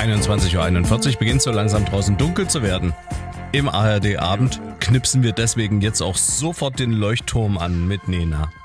21:41 Uhr beginnt so langsam draußen dunkel zu werden. Im ARD-Abend knipsen wir deswegen jetzt auch sofort den Leuchtturm an mit Nena.